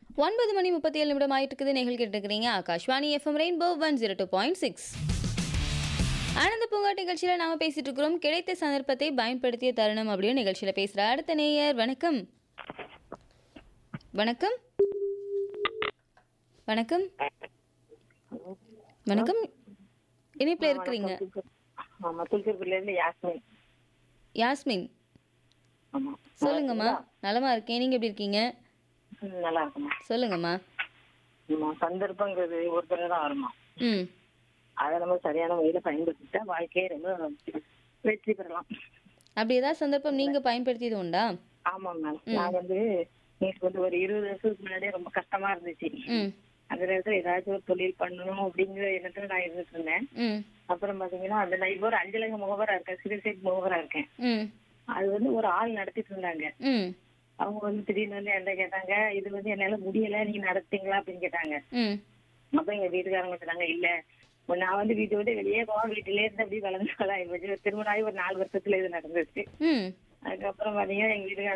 9 மணி 37 நிமிடம் ஆயிட்டு இருக்குது. நிகழ் கேட்டுக்கிறீங்க ஆகாஷ்வாணி எஃப்எம் ரெயின்போ 102.6. ஆனந்த பூங்கா நிகழ்ச்சியில நாம பேசிட்டு இருக்கிறோம். கிடைத்த சந்தர்ப்பத்தை பயன்படுத்திய தருணம் அப்படின்னு நிகழ்ச்சியில பேசுற அடுத்த நேயர். வணக்கம். வணக்கம். வணக்கம். வணக்கம். இணைப்புல இருக்கிறீங்க. ஆமா, திருச்சிபுரில இருந்து யாஸ்மின். யாஸ்மின். ஆமா. சொல்லுங்கம்மா. நலமா இருக்கேன். நீங்க எப்படி இருக்கீங்க? நல்லா இருக்குமா? சொல்லுங்கம்மா. சந்தர்ப்பங்கிறது ஒரு தடவை தான் வருமா? ம். அதை நம்ம சரியான முறையில பயன்படுத்திட்டா வாழ்க்கையை ரொம்ப வெற்றி பெறலாம். அப்படி ஏதாவது சந்தர்ப்பம் நீங்க பயன்படுத்தியது உண்டா? ஆமாங்க மேம். நான் எனக்கு ஒரு 20 வருஷத்துக்கு முன்னாடியே ரொம்ப கஷ்டமா இருந்துச்சு. ம். அந்த நேரத்துல ஏதாச்சும் ஒரு தொழில் பண்ணணும் அப்படிங்கிற எண்ணத்துல நான் இருந்துட்டு இருந்தேன். ம். அப்புறம் பாத்தீங்கன்னா நான் இப்போ ஒரு அஞ்சலக முகவரா இருக்கேன், சிறுசேட் முகவரா இருக்கேன். ம். அது ஒரு ஆள் நடத்திட்டு இருந்தாங்க. ம். அவங்க திடீர்னு என்ன கேட்டாங்க, இது என்னால முடியல, நீங்க நடத்தீங்களா அப்படின்னு கேட்டாங்க. ம். அப்ப எங்க வீட்டுக்காரங்க சொன்னாங்க, இல்ல நான் வீட்டை விட்டு வெளியே போவோம், வீட்டிலே இருந்து அப்படி வளர்ந்து திருமணம் ஆகி ஒரு 4 வருஷத்துல இது நடந்துச்சு. ம். அதுக்கப்புறம் பாத்தீங்கன்னா எங்க வீட்டுக்காரங்க